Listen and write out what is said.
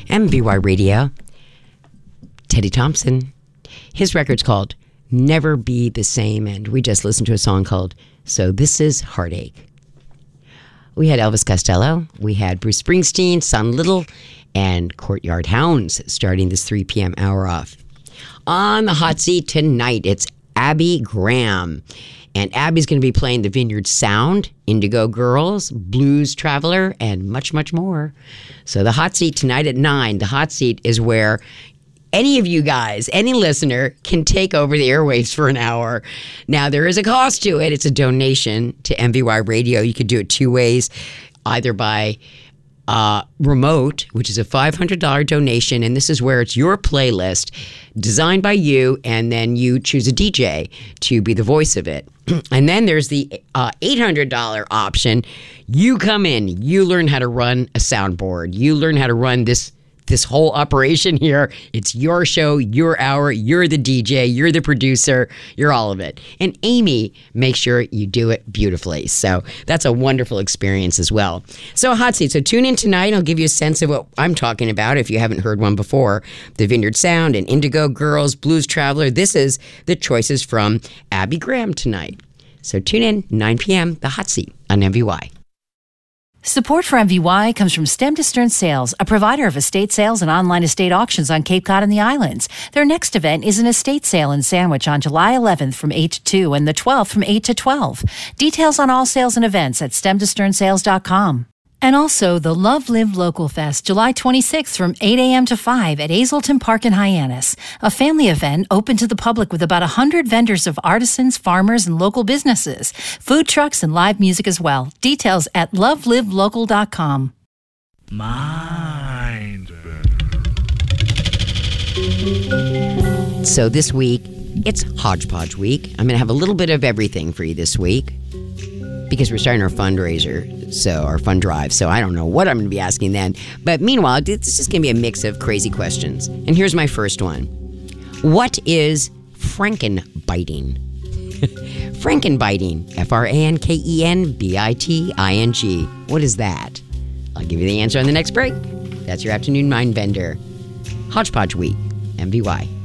MVY Radio. Teddy Thompson. His record's called Never Be the Same, and we just listened to a song called So This Is Heartache. We had Elvis Costello, we had Bruce Springsteen, Son Little, and Courtyard Hounds starting this 3 p.m. hour off. On the hot seat tonight, it's Abby Graham. And Abby's going to be playing the Vineyard Sound, Indigo Girls, Blues Traveler, and much, much more. So the hot seat tonight at 9, the hot seat is where any of you guys, any listener, can take over the airwaves for an hour. Now, there is a cost to it. It's a donation to MVY Radio. You could do it two ways, either by remote, which is a $500 donation, and this is where it's your playlist designed by you, and then you choose a DJ to be the voice of it. And then there's the $800 option. You come in, you learn how to run a soundboard, you learn how to run this whole operation here. It's your show, your hour, you're the DJ, you're the producer, you're all of it. And Amy makes sure you do it beautifully. So that's a wonderful experience as well. So hot seat. So tune in tonight. I'll give you a sense of what I'm talking about if you haven't heard one before. The Vineyard Sound and Indigo Girls, Blues Traveler. This is the choices from Abby Graham tonight. So tune in, 9 p.m., the hot seat on MVY. Support for MVY comes from Stem to Stern Sales, a provider of estate sales and online estate auctions on Cape Cod and the islands. Their next event is an estate sale in Sandwich on July 11th from 8 to 2 and the 12th from 8 to 12. Details on all sales and events at stemtosтерnsales.com. And also the Love Live Local Fest, July 26th from 8 a.m. to 5 at Hazelton Park in Hyannis. A family event open to the public with about 100 vendors of artisans, farmers, and local businesses. Food trucks and live music as well. Details at lovelivelocal.com. So this week, it's Hodgepodge Week. I'm going to have a little bit of everything for you this week, because we're starting our fundraiser, so our fund drive. So I don't know what I'm going to be asking then. But meanwhile, this is going to be a mix of crazy questions. And here's my first one. What is Frankenbiting? Frankenbiting. Frankenbiting. What is that? I'll give you the answer on the next break. That's your afternoon mind bender. Hodgepodge Week. MVY.